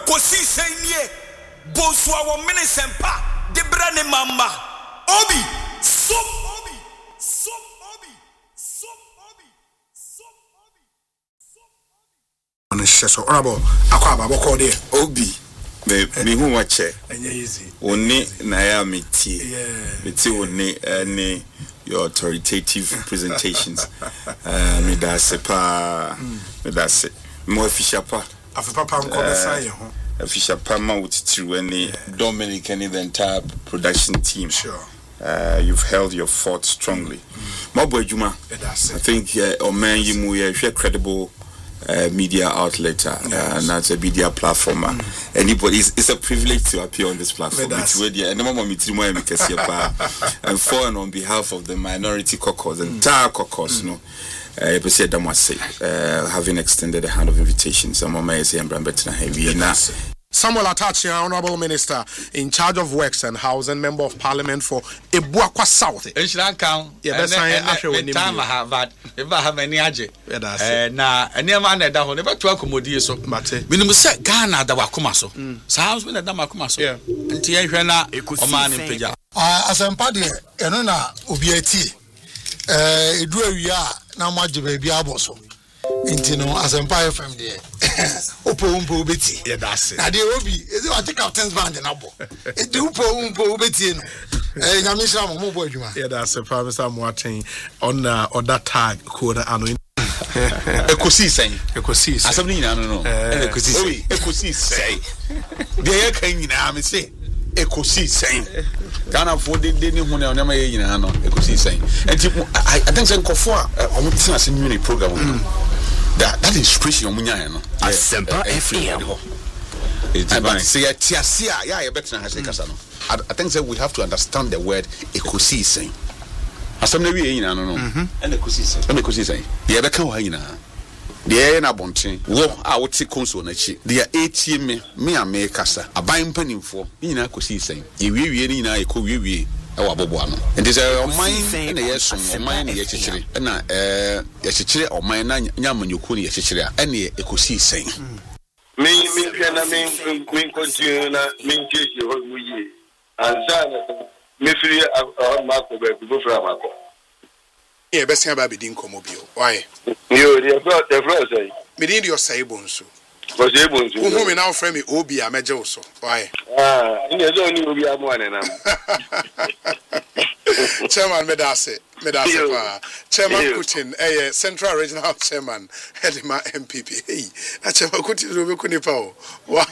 Ekosi senye Bonswa wo mene sempa Debra ne mama Obi So Obi So Obi So Obi So Obi On is so honorable Akwaba boko there Obi me who watch easy Oni na ya meti oni any your authoritative presentations me da sepa me da se mo official pa afipapa nko be say ho official pa ma wutitiru any Dominic and the entire production team. Sure. You've held your fort strongly. Mabo Ejuma, I think Oman Yimu is a credible media outlet and that's a media platform. Anybody, it's a privilege to appear on this platform. And for and on behalf of the minority caucus, the entire caucus, having extended a hand of invitation. Samuel Atachi, Honorable Minister in charge of Works and Housing, Member of Parliament for Ebuakwa South. Time I have that. If I have any aje, na any man that will never to accommodate so. Minimum set Ghana that Wakumaso. Sounds when a Damakumaso. And Tiana, a man in Pija. As I'm party, and na Ubiati. Do ya na maji baby aboso. Intino as Empire FM there. Umpo beti. Yeah, that's it. Na dey obi, is it what captain's band na bo. E dey umpo beti no. Nyamisha mo bo adwuma. Yeah, that's it. Mr. Moatin on that tag code ano Ekosi sen. Asabni nyina no. Ekosi sen. Dey kan nyina me say. Ekosi sen. Ghana for the day ni hu na onema ye nyina no. Ekosi sen. And I think say nkofo a omutina se new program. That inspiration omunya no. Asempa FM. But say tiasia ya better na say kasa no. I think that we have to understand the word ekosi sen. Asem na wi nyina no. And ekosi sen. And ekosi sen. Ye be kan wa nyina. De na bonten wo a wote konso na chi de etie me ame kasa aban panimfo nyina ekosi sen. Ye wiwie ni nyina ekọ wiwie ewa bobo ano. And this oman na yeso oman na ye chichire na ye chichire oman na nyamanyoku na ye chichire a na ekosi sen. Me continue na me cheche ho muye ansa na me free mako be go fra mako yeah be say ba be din komo bio why yo the flow say me din your say bonso ko say bonso who me now frame me obi a meje wo so why ine zo ni obi amu anenam chairman medase pa chairman Kuchin central regional chairman Hedima MPP hey a chairman Kuchin do be kunipa o wa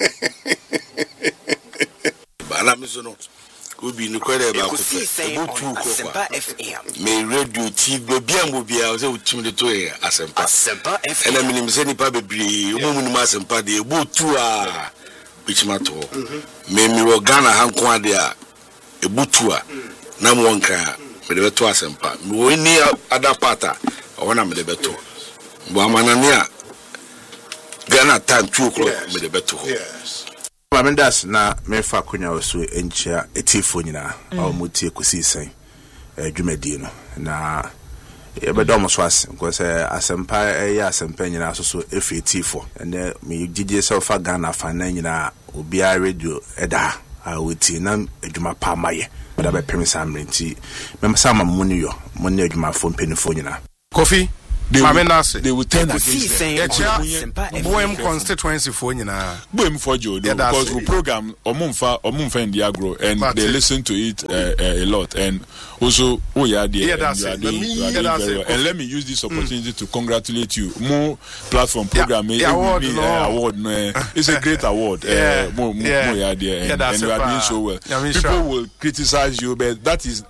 bala mizono obi ni kwere ba ko Asempa FM. me radio TV biambo bia o se utimde to e Asempa FM. ena minim se nipa bebre o mu ni Asempa de ebutu a bichimato me wo Ghana hanko ade a ebutu a na mo nka me de beto Asempa me ni adapata wona me de beto bo amanane a Ghana time 2 o'clock me de beto yes Mamendas na mefa kunya osu enchia etifo nyina muti ekosi sen dwumadi no na ebedo so ase because Asempa Asempa nyina so efi etifo and me gigi se fa Ghana fa na nyina obi a radio eda a woti na adwuma pa maye da be pemisa mrenti memsa mamuni yo monni adwuma fo mpenifo nyina Kofi they will turn against them. Boem constituency for nyina. Boem for Joe because we program omumfa in the agro and they listen to it a lot and also and let me use this opportunity to congratulate you. More platform program award. It's a great award. And you are doing so well. People will criticize you, but that is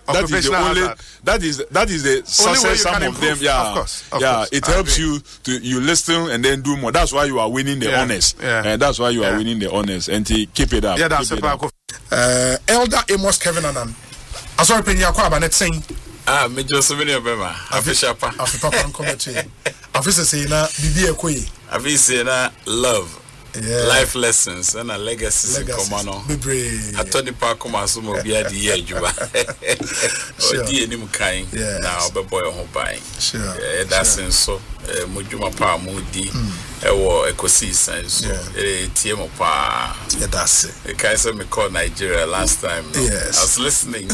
the success some of them. Yeah, it helps you to listen and then do more. That's why you are winning the honors. And that's why you are winning the honors. And keep it up. Yeah, that's Elder Amos Kevin Anan. I saw Penya Kwaba net saying. Me just Bema. Afishapa. Afipapa Nkomete. Afisa say na bibi ekoyi. Afisa na love. Life lessons and a legacy komano. Atoni pa komaso mo bia di ye adwuma. Odi enim kan na obeboy ho ban. That's so mo dwuma pa mo di Ekosi sense. TM pa. Yeah, that's it. The guy said me called Nigeria last time. Yes. I was listening.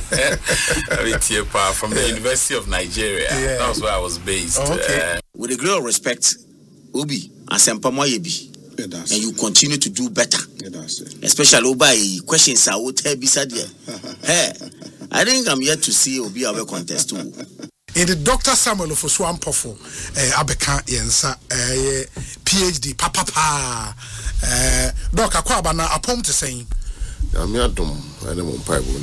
From the University of Nigeria. Yeah. That was where I was based. Okay. With a great respect, Obi, Asempa Moyebi. And you continue to do better. Especially Obi questions I would tell beside you. Hey, I think I'm here to see Obi our contest too. In the Dr. Samuel of Oswan Pofo, Abeka Yensa, PhD, Papa, Doc Aquabana, a poem to say. I'm your dom, I don't want pipe.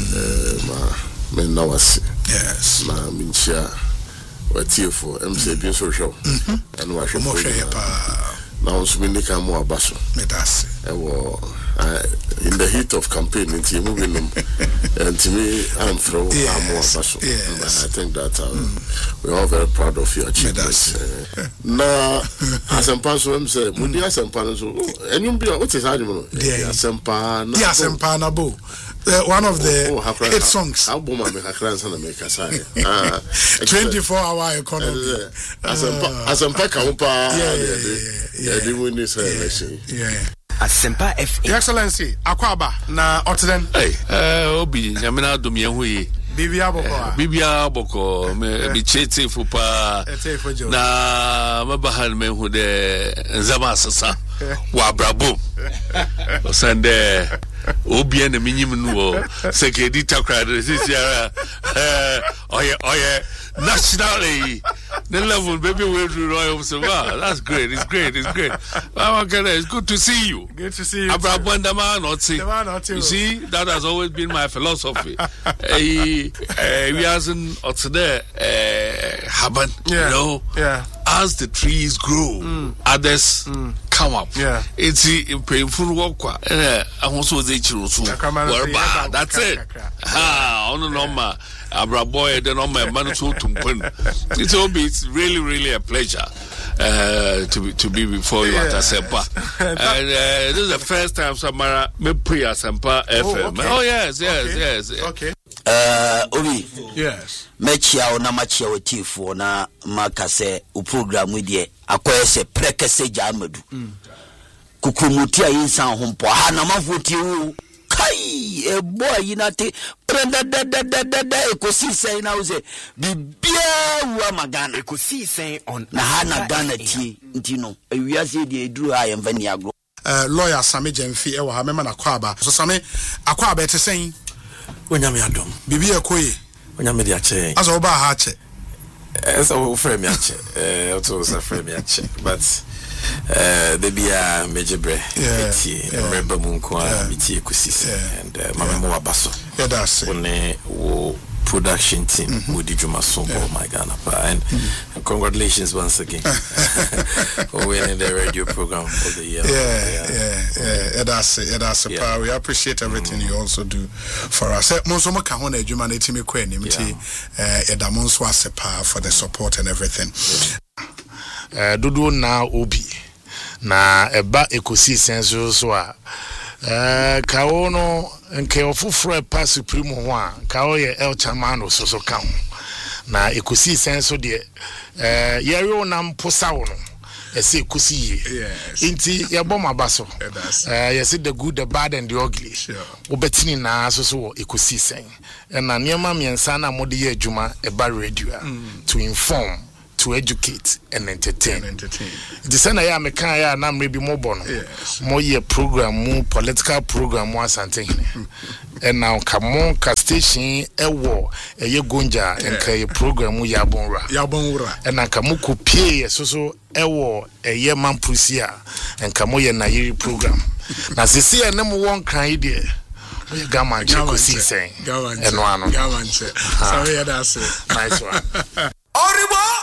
Now I see. Yes, ma, Minchia, what here for MC being so show. And wash your motion. Now, so many come more basso. In the heat of campaign, and to me, I'm throw more basso. I think that we're all very proud of your achievements. Now, as I'm passing, say, Mundia and Panazo, and you be what is animal? Yes, and Panabo. One of the 8 songs. I'll boom my grandson and make a sign. 24-hour economy. As I'm pack up, yeah, win this election. Yeah. Asempa F. Your Excellency, Akwaba, na Otden. Hey, Obi, Yamina Dumiahui. Bibia Boko, me chete fupa. Na mabahan me who de Zamasasa. Wabrabo. Sande Obi and the minimum Sekredita crowd. This is oh yeah. Nationally, the level, baby, will do Royal Savannah. That's great. It's great. It's good to see you. Good to see you. You see, that has always been my philosophy. We hasn't there, happen. You know, as the trees grow, others come up. Yeah, it's painful work. I also say that's it. Abraboy, then on my man so to it's really a pleasure to be before you at Asempa. And this is the first time Samara me pre Asempa FM. Oh yes. Okay. Obi. Yes. Mechia na machia wetifo na makase u program with ye akoyese prekese jamadu. Kukumutia insan hompo ha na mafuti u kai e boy yinate prenda da ekosi say na uze bibia wa magana ekosi say on na hana Ghana ti ntino ewiase de eduru ha yemfani agro lawyer Sami Jemfi e wa ha mema na kwaba so Sami akwaba ete say onyame adom bibia koye onyame de ache aso oba ha ache so frame ache to so frame ache but the bia mejebre remember munko miti kusisi and mama mo abaso that's it one wo production team with Juma Sombo my Ghana and congratulations once again for winning the radio program of the year. That's it power. We appreciate everything you also do for us. Monsomo ka ho na adwuma na etimi kwa nim ti edamonso asepa for the support and everything. Dodo na obi na eba ekosi senso so a kawo no nke ofufro pa supreme ho a kawo ye El Chamano so ka ho na ekosi senso de yero na mposa wo no ese ekosi ye inti ye bom abaso yes the good the bad and the ugly obetini na so ekosi sen na niema miensa na mode ye adwuma eba radio to inform, to educate and entertain. The same I am a kind of maybe more bono, more year program, more political program, more something. And now come on, station a war, a year gonja and kay program yabonra, and I come pay so a war, a year man pusia, and come on, Nairi program. Now, see, a number one kind idea. Gaman, saying, and one. Sorry, that's it. Nice one.